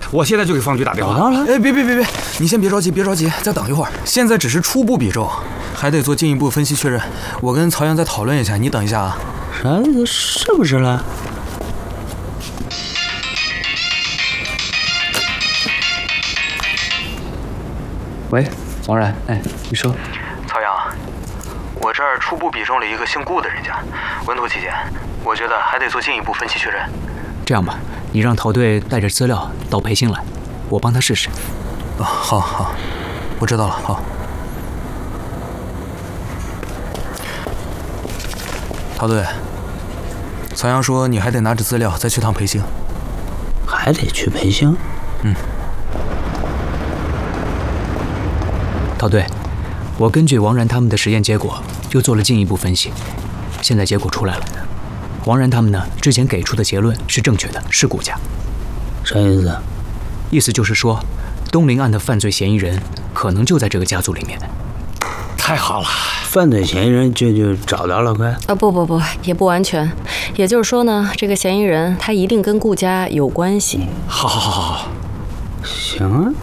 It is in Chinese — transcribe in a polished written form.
我现在就给方局打电话。 当然， 哎，别，你先别着急，再等一会儿。现在只是初步比重，还得做进一步分析确认。我跟曹阳再讨论一下，你等一下啊。 啥意思？是不是了？ 喂，王然，哎，你说。 曹阳，我这儿初步比中了一个姓顾的人家，稳妥起见，我觉得还得做进一步分析确认。 这样吧，你让陶队带着资料到培兴来，我帮他试试。 好，我知道了。好，陶队，曹阳说你还得拿着资料再去趟培兴。 还得去培兴？ 陶队，我根据王然他们的实验结果又做了进一步分析，现在结果出来了。王然他们呢，之前给出的结论是正确的，是顾家。 啥意思？ 意思就是说，东陵案的犯罪嫌疑人可能就在这个家族里面。 太好了， 犯罪嫌疑人就找到了，快！ 不，也不完全。也就是说呢，这个嫌疑人他一定跟顾家有关系。 好， 行啊，